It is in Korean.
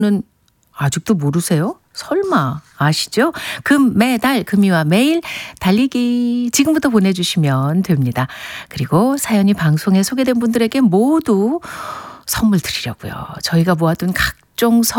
아직도 모르세요? 설마 아시죠? 매달 금요와 매일 달리기 지금부터 보내주시면 됩니다. 그리고 사연이 방송에 소개된 분들에게 모두 선물 드리려고요. 저희가 모아둔 각종